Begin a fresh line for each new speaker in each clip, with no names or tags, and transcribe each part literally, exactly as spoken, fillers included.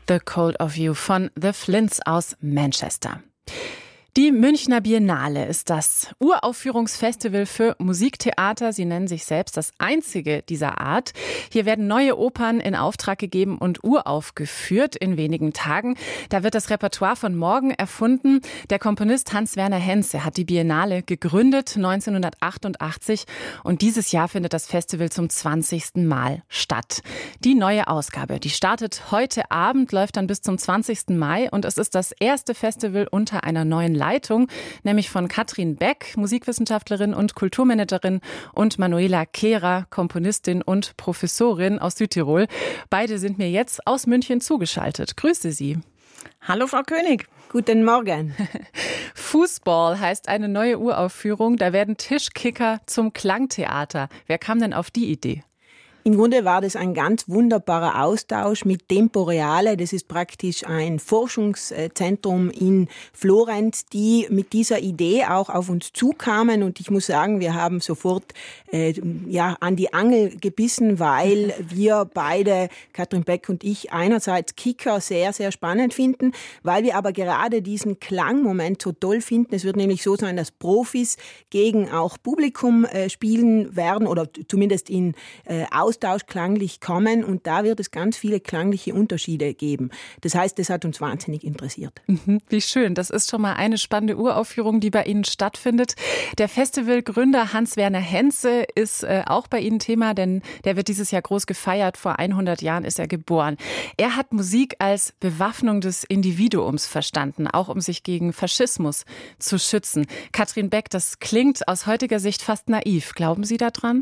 The Cold of You von The Flints aus Manchester. Die Münchner Biennale ist das Uraufführungsfestival für Musiktheater. Sie nennen sich selbst das einzige dieser Art. Hier werden neue Opern in Auftrag gegeben und uraufgeführt in wenigen Tagen. Da wird das Repertoire von morgen erfunden. Der Komponist Hans-Werner Henze hat die Biennale gegründet neunzehnhundertachtundachtzig und dieses Jahr findet das Festival zum zwanzigsten Mal statt. Die neue Ausgabe, die startet heute Abend, läuft dann bis zum zwanzigsten Mai und es ist das erste Festival unter einer neuen Leitung. Leitung, nämlich von Katrin Beck, Musikwissenschaftlerin und Kulturmanagerin, und Manuela Kehrer, Komponistin und Professorin aus Südtirol. Beide sind mir jetzt aus München zugeschaltet. Grüße Sie.
Hallo Frau König.
Guten Morgen.
Fußball heißt eine neue Uraufführung. Da werden Tischkicker zum Klangtheater. Wer kam denn auf die Idee?
Im Grunde war das ein ganz wunderbarer Austausch mit Tempo Reale. Das ist praktisch ein Forschungszentrum in Florenz, die mit dieser Idee auch auf uns zukamen. Und ich muss sagen, wir haben sofort äh, ja, an die Angel gebissen, weil wir beide, Katrin Beck und ich, einerseits Kicker sehr, sehr spannend finden, weil wir aber gerade diesen Klangmoment so toll finden. Es wird nämlich so sein, dass Profis gegen auch Publikum äh, spielen werden oder zumindest in äh, Austausch klanglich kommen, und da wird es ganz viele klangliche Unterschiede geben. Das heißt, das hat uns wahnsinnig interessiert.
Mhm, wie schön. Das ist schon mal eine spannende Uraufführung, die bei Ihnen stattfindet. Der Festivalgründer Hans-Werner Henze ist äh, auch bei Ihnen Thema, denn der wird dieses Jahr groß gefeiert. Vor hundert Jahren ist er geboren. Er hat Musik als Bewaffnung des Individuums verstanden, auch um sich gegen Faschismus zu schützen. Katrin Beck, das klingt aus heutiger Sicht fast naiv. Glauben Sie daran?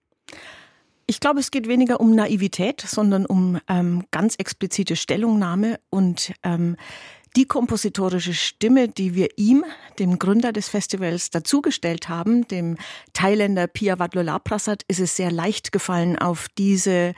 Ich glaube, es geht weniger um Naivität, sondern um ähm, ganz explizite Stellungnahme und ähm, die kompositorische Stimme, die wir ihm, dem Gründer des Festivals, dazugestellt haben, dem Thailänder Pia Wadlola-Prasad, ist es sehr leicht gefallen, auf diese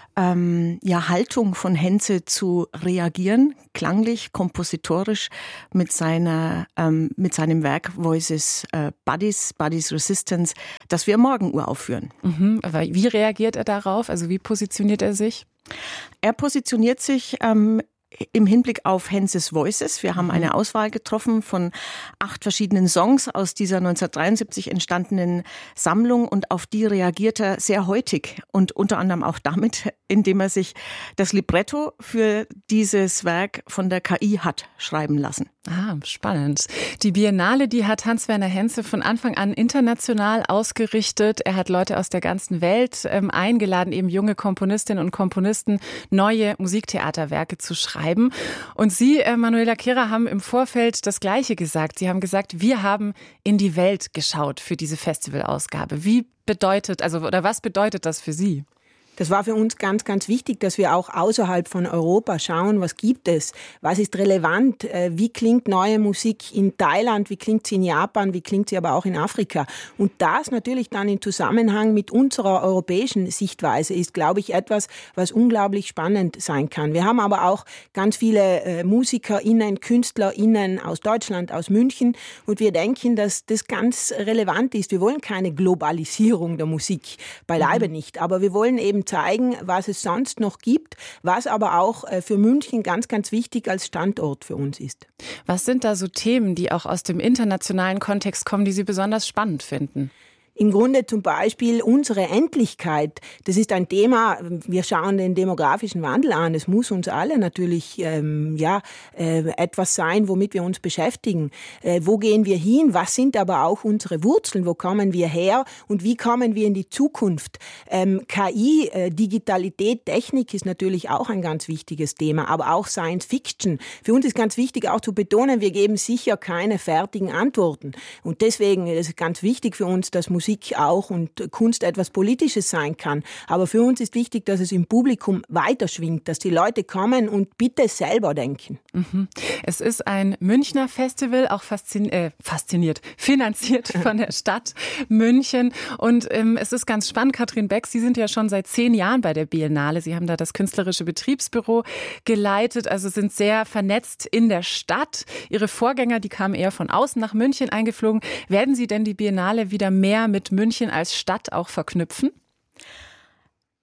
ähm, ja, Haltung von Henze zu reagieren, klanglich, kompositorisch mit seiner ähm, mit seinem Werk Voices äh, Buddies, Buddies Resistance, das wir morgen uraufführen.
Mhm, aber wie reagiert er darauf? Also wie positioniert er sich?
Er positioniert sich ähm, im Hinblick auf Henzes Voices. Wir haben eine Auswahl getroffen von acht verschiedenen Songs aus dieser neunzehnhundertdreiundsiebzig entstandenen Sammlung, und auf die reagiert er sehr heutig und unter anderem auch damit, indem er sich das Libretto für dieses Werk von der K I hat schreiben lassen.
Ah, spannend. Die Biennale, die hat Hans-Werner Henze von Anfang an international ausgerichtet. Er hat Leute aus der ganzen Welt ähm, eingeladen, eben junge Komponistinnen und Komponisten, neue Musiktheaterwerke zu schreiben. Und Sie, äh, Manuela Kehrer, haben im Vorfeld das Gleiche gesagt. Sie haben gesagt, wir haben in die Welt geschaut für diese Festivalausgabe. Wie bedeutet, also oder was bedeutet das für Sie?
Das war für uns ganz, ganz wichtig, dass wir auch außerhalb von Europa schauen, was gibt es, was ist relevant, wie klingt neue Musik in Thailand, wie klingt sie in Japan, wie klingt sie aber auch in Afrika. Und das natürlich dann in Zusammenhang mit unserer europäischen Sichtweise ist, glaube ich, etwas, was unglaublich spannend sein kann. Wir haben aber auch ganz viele MusikerInnen, KünstlerInnen aus Deutschland, aus München, und wir denken, dass das ganz relevant ist. Wir wollen keine Globalisierung der Musik, beileibe mhm. nicht, aber wir wollen eben zeigen, was es sonst noch gibt, was aber auch für München ganz, ganz wichtig als Standort für uns ist.
Was sind da so Themen, die auch aus dem internationalen Kontext kommen, die Sie besonders spannend finden?
Im Grunde zum Beispiel unsere Endlichkeit. Das ist ein Thema, wir schauen den demografischen Wandel an. Es muss uns alle natürlich ähm, ja, äh, etwas sein, womit wir uns beschäftigen. Äh, wo gehen wir hin? Was sind aber auch unsere Wurzeln? Wo kommen wir her? Und wie kommen wir in die Zukunft? Ähm, K I, äh, Digitalität, Technik ist natürlich auch ein ganz wichtiges Thema, aber auch Science Fiction. Für uns ist ganz wichtig auch zu betonen, wir geben sicher keine fertigen Antworten. Und deswegen ist es ganz wichtig für uns, dass Musik auch und Kunst etwas Politisches sein kann. Aber für uns ist wichtig, dass es im Publikum weiterschwingt, dass die Leute kommen und bitte selber denken.
Mhm. Es ist ein Münchner Festival, auch faszin- äh, fasziniert, finanziert von der Stadt München. Und ähm, es ist ganz spannend, Katrin Beck, Sie sind ja schon seit zehn Jahren bei der Biennale. Sie haben da das künstlerische Betriebsbüro geleitet, also sind sehr vernetzt in der Stadt. Ihre Vorgänger, die kamen eher von außen nach München eingeflogen. Werden Sie denn die Biennale wieder mehr mit München als Stadt auch verknüpfen?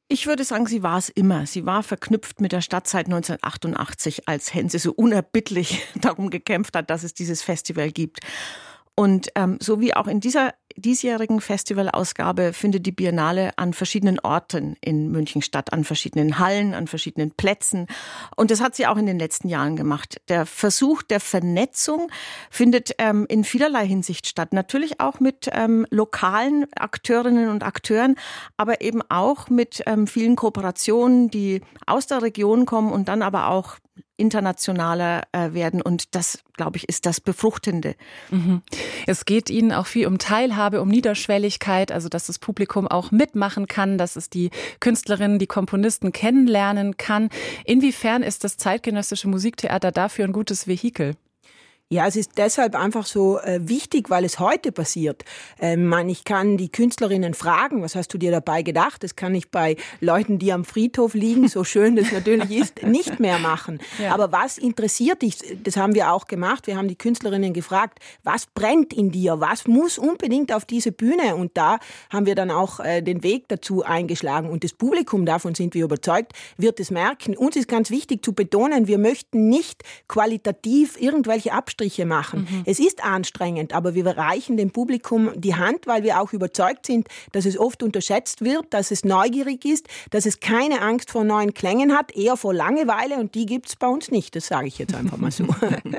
Ich würde sagen, sie war es immer. Sie war verknüpft mit der Stadt seit neunzehnhundertachtundachtzig, als Hense so unerbittlich darum gekämpft hat, dass es dieses Festival gibt. Und ähm, so wie auch in dieser diesjährigen Festivalausgabe findet die Biennale an verschiedenen Orten in München statt, an verschiedenen Hallen, an verschiedenen Plätzen. Und das hat sie auch in den letzten Jahren gemacht. Der Versuch der Vernetzung findet ähm, in vielerlei Hinsicht statt. Natürlich auch mit ähm, lokalen Akteurinnen und Akteuren, aber eben auch mit ähm, vielen Kooperationen, die aus der Region kommen und dann aber auch internationaler äh, werden. Und das, glaube ich, ist das Befruchtende.
Mhm. Es geht Ihnen auch viel um Teilhabe, um Niederschwelligkeit, also dass das Publikum auch mitmachen kann, dass es die Künstlerinnen, die Komponisten kennenlernen kann. Inwiefern ist das zeitgenössische Musiktheater dafür ein gutes Vehikel?
Ja, es ist deshalb einfach so äh, wichtig, weil es heute passiert. Ähm, man, ich kann die Künstlerinnen fragen, was hast du dir dabei gedacht? Das kann ich bei Leuten, die am Friedhof liegen, so schön das natürlich ist, nicht mehr machen. Ja. Aber was interessiert dich? Das haben wir auch gemacht. Wir haben die Künstlerinnen gefragt, was brennt in dir? Was muss unbedingt auf diese Bühne? Und da haben wir dann auch äh, den Weg dazu eingeschlagen. Und das Publikum, davon sind wir überzeugt, wird es merken. Uns ist ganz wichtig zu betonen, wir möchten nicht qualitativ irgendwelche Abstriche machen. Mhm. Es ist anstrengend, aber wir reichen dem Publikum die Hand, weil wir auch überzeugt sind, dass es oft unterschätzt wird, dass es neugierig ist, dass es keine Angst vor neuen Klängen hat, eher vor Langeweile, und die gibt es bei uns nicht. Das sage ich jetzt einfach mal so.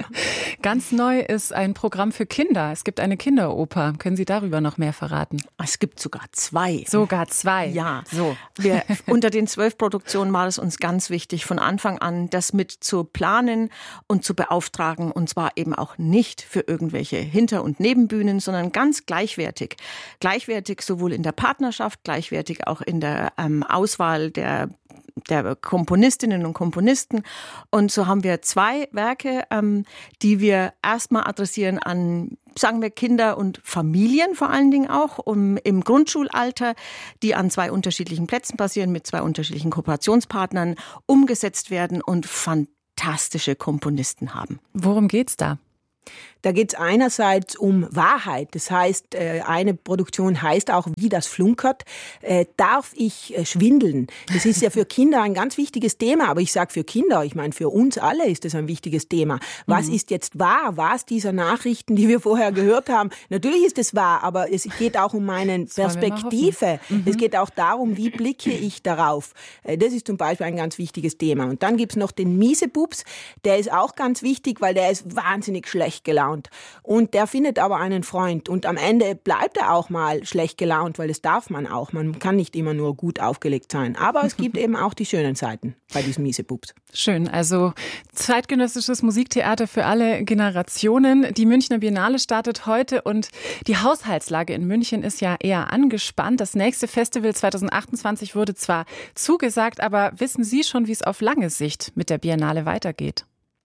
Ganz neu ist ein Programm für Kinder. Es gibt eine Kinderoper. Können Sie darüber noch mehr verraten?
Es gibt sogar zwei.
Sogar zwei?
Ja. So. Wir, unter den zwölf Produktionen war es uns ganz wichtig, von Anfang an das mit zu planen und zu beauftragen, und zwar eben auch nicht für irgendwelche Hinter- und Nebenbühnen, sondern ganz gleichwertig. Gleichwertig sowohl in der Partnerschaft, gleichwertig auch in der ähm, Auswahl der der Komponistinnen und Komponisten. Und so haben wir zwei Werke, ähm, die wir erstmal adressieren an, sagen wir, Kinder und Familien vor allen Dingen auch, um, im Grundschulalter, die an zwei unterschiedlichen Plätzen passieren, mit zwei unterschiedlichen Kooperationspartnern umgesetzt werden und fantastische Komponisten haben.
Worum geht's da?
Da geht es einerseits um Wahrheit. Das heißt, eine Produktion heißt auch, wie das flunkert. Äh, darf ich äh, schwindeln? Das ist ja für Kinder ein ganz wichtiges Thema. Aber ich sage für Kinder, ich meine für uns alle ist das ein wichtiges Thema. Was mhm. ist jetzt wahr? Was dieser Nachrichten, die wir vorher gehört haben? Natürlich ist es wahr, aber es geht auch um meine Perspektive. Mhm. Es geht auch darum, wie blicke ich darauf. Äh, das ist zum Beispiel ein ganz wichtiges Thema. Und dann gibt es noch den Miesebubs. Der ist auch ganz wichtig, weil der ist wahnsinnig schlecht gelaunt. Und der findet aber einen Freund. Und am Ende bleibt er auch mal schlecht gelaunt, weil das darf man auch. Man kann nicht immer nur gut aufgelegt sein. Aber es gibt eben auch die schönen Seiten bei diesen Miesebubs.
Schön, also zeitgenössisches Musiktheater für alle Generationen. Die Münchner Biennale startet heute und die Haushaltslage in München ist ja eher angespannt. Das nächste Festival zwanzig achtundzwanzig wurde zwar zugesagt, aber wissen Sie schon, wie es auf lange Sicht mit der Biennale weitergeht?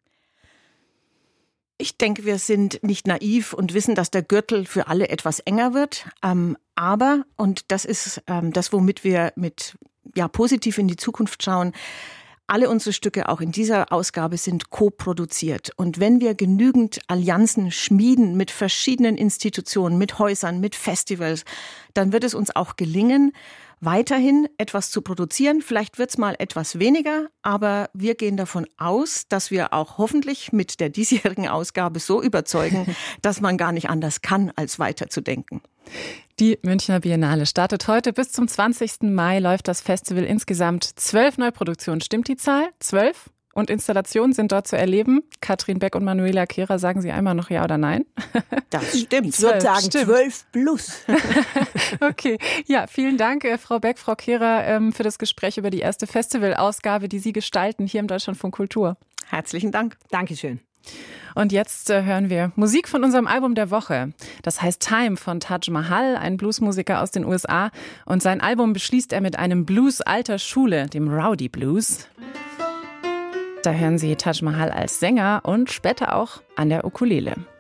Ich denke, wir sind nicht naiv und wissen, dass der Gürtel für alle etwas enger wird. Ähm, aber, und das ist ähm, das, womit wir mit ja positiv in die Zukunft schauen, alle unsere Stücke, auch in dieser Ausgabe, sind co-produziert. Und wenn wir genügend Allianzen schmieden mit verschiedenen Institutionen, mit Häusern, mit Festivals, dann wird es uns auch gelingen, weiterhin etwas zu produzieren. Vielleicht wird es mal etwas weniger, aber wir gehen davon aus, dass wir auch hoffentlich mit der diesjährigen Ausgabe so überzeugen, dass man gar nicht anders kann, als weiterzudenken.
Die Münchner Biennale startet heute. Bis zum zwanzigsten Mai läuft das Festival. Insgesamt zwölf Neuproduktionen. Stimmt die Zahl? Zwölf? Und Installationen sind dort zu erleben. Katrin Beck und Manuela Kehrer, sagen Sie einmal noch ja oder nein?
Das stimmt.
Ich würde sagen zwölf plus.
Okay, ja, vielen Dank, Frau Beck, Frau Kehrer, für das Gespräch über die erste Festivalausgabe, die Sie gestalten hier im Deutschlandfunk Kultur.
Herzlichen Dank.
Dankeschön.
Und jetzt äh, hören wir Musik von unserem Album der Woche. Das heißt Time von Taj Mahal, ein Bluesmusiker aus den U S A. Und sein Album beschließt er mit einem Blues alter Schule, dem Rowdy Blues. Da hören Sie Taj Mahal als Sänger und später auch an der Ukulele.